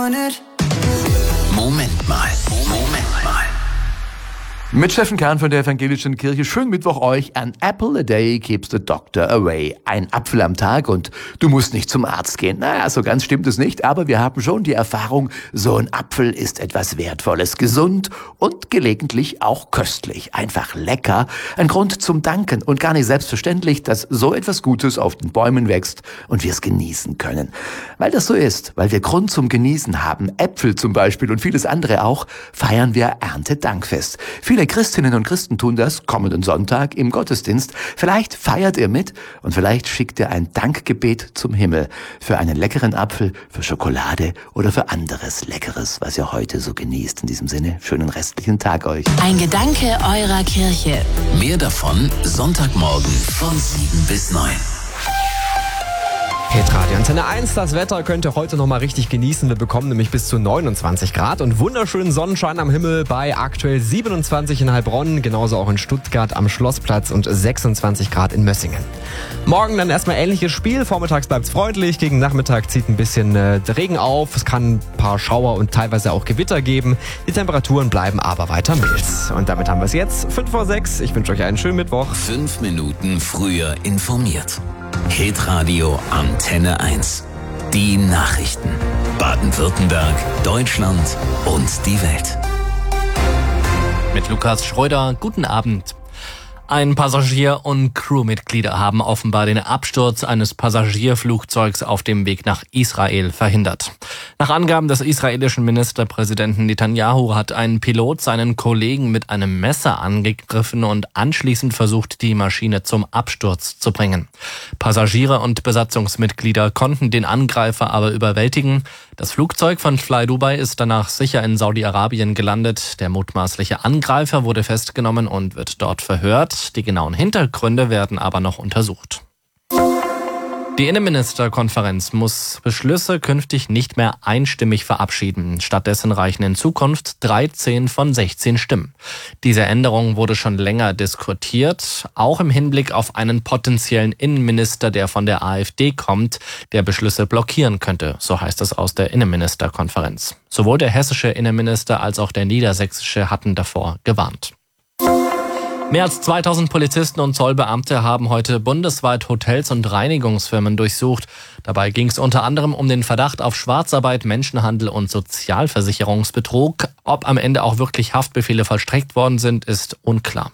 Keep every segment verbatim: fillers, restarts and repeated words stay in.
Moment mal, Moment mal. Mit Steffen Kern von der Evangelischen Kirche. Schönen Mittwoch euch. An apple a day keeps the doctor away. Ein Apfel am Tag und du musst nicht zum Arzt gehen. Naja, so ganz stimmt es nicht, aber wir haben schon die Erfahrung, so ein Apfel ist etwas Wertvolles, gesund und gelegentlich auch köstlich. Einfach lecker. Ein Grund zum Danken und gar nicht selbstverständlich, dass so etwas Gutes auf den Bäumen wächst und wir es genießen können. Weil das so ist, weil wir Grund zum Genießen haben, Äpfel zum Beispiel und vieles andere auch, feiern wir Erntedankfest. Viele Christinnen und Christen tun das kommenden Sonntag im Gottesdienst. Vielleicht feiert ihr mit und vielleicht schickt ihr ein Dankgebet zum Himmel für einen leckeren Apfel, für Schokolade oder für anderes Leckeres, was ihr heute so genießt. In diesem Sinne, schönen restlichen Tag euch. Ein Gedanke eurer Kirche. Mehr davon Sonntagmorgen von sieben bis neun. Hitradio Antenne eins, das Wetter könnt ihr heute noch mal richtig genießen. Wir bekommen nämlich bis zu neunundzwanzig Grad und wunderschönen Sonnenschein am Himmel bei aktuell siebenundzwanzig in Heilbronn, genauso auch in Stuttgart am Schlossplatz und sechsundzwanzig Grad in Mössingen. Morgen dann erstmal ähnliches Spiel, vormittags bleibt es freundlich, gegen Nachmittag zieht ein bisschen äh, Regen auf, es kann ein paar Schauer und teilweise auch Gewitter geben. Die Temperaturen bleiben aber weiter mild. Und damit haben wir es jetzt, fünf vor sechs. Ich wünsche euch einen schönen Mittwoch. Fünf Minuten früher informiert. Hitradio Antenne eins. Die Nachrichten. Baden-Württemberg, Deutschland und die Welt. Mit Lukas Schreuder, guten Abend. Ein Passagier und Crewmitglieder haben offenbar den Absturz eines Passagierflugzeugs auf dem Weg nach Israel verhindert. Nach Angaben des israelischen Ministerpräsidenten Netanyahu hat ein Pilot seinen Kollegen mit einem Messer angegriffen und anschließend versucht, die Maschine zum Absturz zu bringen. Passagiere und Besatzungsmitglieder konnten den Angreifer aber überwältigen. Das Flugzeug von Fly Dubai ist danach sicher in Saudi-Arabien gelandet. Der mutmaßliche Angreifer wurde festgenommen und wird dort verhört. Die genauen Hintergründe werden aber noch untersucht. Die Innenministerkonferenz muss Beschlüsse künftig nicht mehr einstimmig verabschieden. Stattdessen reichen in Zukunft dreizehn von sechzehn Stimmen. Diese Änderung wurde schon länger diskutiert, auch im Hinblick auf einen potenziellen Innenminister, der von der AfD kommt, der Beschlüsse blockieren könnte, so heißt es aus der Innenministerkonferenz. Sowohl der hessische Innenminister als auch der niedersächsische hatten davor gewarnt. Mehr als zweitausend Polizisten und Zollbeamte haben heute bundesweit Hotels und Reinigungsfirmen durchsucht. Dabei ging es unter anderem um den Verdacht auf Schwarzarbeit, Menschenhandel und Sozialversicherungsbetrug. Ob am Ende auch wirklich Haftbefehle vollstreckt worden sind, ist unklar.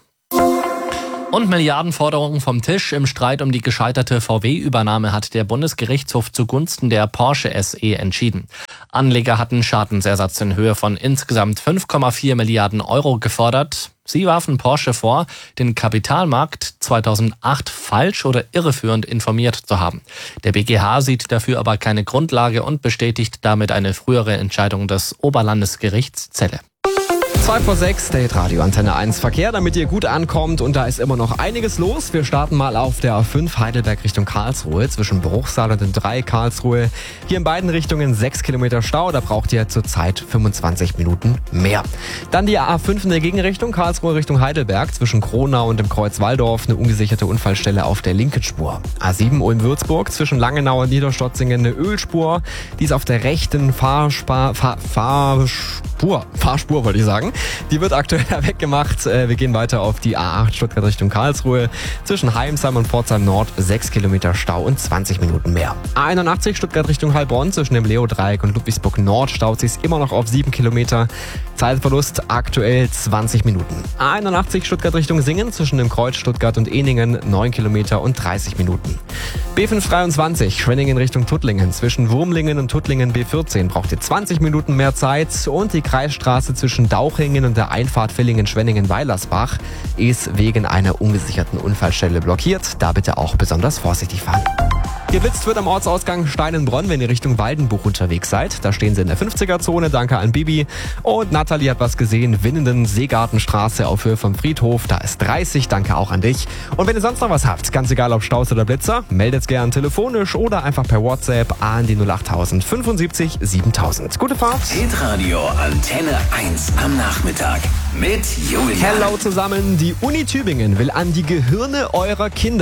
Und Milliardenforderungen vom Tisch. Im Streit um die gescheiterte V W-Übernahme hat der Bundesgerichtshof zugunsten der Porsche S E entschieden. Anleger hatten Schadensersatz in Höhe von insgesamt fünf Komma vier Milliarden Euro gefordert. Sie warfen Porsche vor, den Kapitalmarkt zweitausendacht falsch oder irreführend informiert zu haben. Der B G H sieht dafür aber keine Grundlage und bestätigt damit eine frühere Entscheidung des Oberlandesgerichts Celle. zwei vor sechs, der Hitradio Antenne eins Verkehr, damit ihr gut ankommt und da ist immer noch einiges los. Wir starten mal auf der A fünf Heidelberg Richtung Karlsruhe, zwischen Bruchsal und den drei Karlsruhe. Hier in beiden Richtungen sechs Kilometer Stau, da braucht ihr zurzeit fünfundzwanzig Minuten mehr. Dann die A fünf in der Gegenrichtung, Karlsruhe Richtung Heidelberg, zwischen Kronau und dem Kreuz Walldorf, eine ungesicherte Unfallstelle auf der linken Spur. A sieben Ulm-Würzburg, zwischen Langenau und Niederstotzingen eine Ölspur, die ist auf der rechten Fahrspar, Fahr, Fahrspur, Fahrspur wollte ich sagen. Die wird aktuell weggemacht. Wir gehen weiter auf die A acht Stuttgart Richtung Karlsruhe. Zwischen Heimsheim und Pforzheim Nord sechs Kilometer Stau und zwanzig Minuten mehr. A einundachtzig Stuttgart Richtung Heilbronn. Zwischen dem Leo-Dreieck und Ludwigsburg Nord staut sich immer noch auf sieben Kilometer. Zeitverlust aktuell zwanzig Minuten. A einundachtzig Stuttgart Richtung Singen. Zwischen dem Kreuz Stuttgart und Ehningen neun Kilometer und dreißig Minuten. B fünfhundertdreiundzwanzig Schwenningen Richtung Tuttlingen. Zwischen Wurmlingen und Tuttlingen B vierzehn braucht ihr zwanzig Minuten mehr Zeit. Und die Kreisstraße zwischen Dauchingen und der Einfahrt Villingen-Schwenningen-Weilersbach ist wegen einer ungesicherten Unfallstelle blockiert. Da bitte auch besonders vorsichtig fahren. Geblitzt wird am Ortsausgang Steinenbronn, wenn ihr Richtung Waldenbuch unterwegs seid. Da stehen sie in der fünfziger-Zone. Danke an Bibi. Und Nathalie hat was gesehen. Winnenden Seegartenstraße auf Höhe vom Friedhof. Da ist dreißig. Danke auch an dich. Und wenn ihr sonst noch was habt, ganz egal ob Staus oder Blitzer, meldet gern telefonisch oder einfach per WhatsApp an die null acht tausend fünfundsiebzig siebentausend. Gute Fahrt. Hitradio Antenne eins am Nachmittag mit Julian. Hello zusammen. Die Uni Tübingen will an die Gehirne eurer Kinder.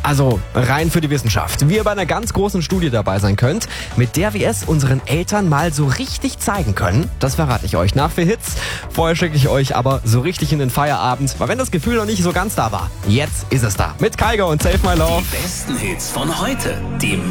Also rein für die Wissenschaft. Wie ihr bei einer ganz großen Studie dabei sein könnt, mit der wir es unseren Eltern mal so richtig zeigen können, das verrate ich euch nach vier Hits. Vorher schicke ich euch aber so richtig in den Feierabend, weil wenn das Gefühl noch nicht so ganz da war, jetzt ist es da. Mit Kygo und Save My Love. Die besten Hits von heute. Die